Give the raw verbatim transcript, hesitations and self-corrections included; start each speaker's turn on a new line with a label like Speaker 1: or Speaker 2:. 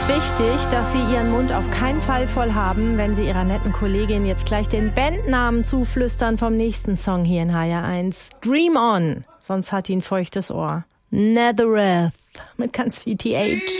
Speaker 1: wichtig, dass Sie Ihren Mund auf keinen Fall voll haben, wenn Sie Ihrer netten Kollegin jetzt gleich den Bandnamen zuflüstern vom nächsten Song hier in H R eins. Dream On, sonst hat die ein feuchtes Ohr. Nethereth mit ganz viel T H.